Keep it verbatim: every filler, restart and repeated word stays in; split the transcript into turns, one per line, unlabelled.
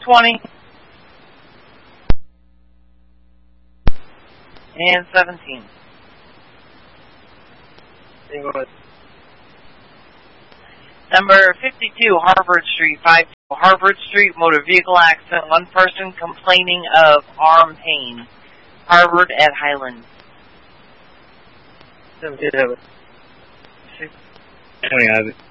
twenty. And seventeen. Number fifty-two, Harvard Street, five Harvard Street, motor vehicle accident. One person complaining of arm pain. Harvard at Highland.
Did have it. twenty have it.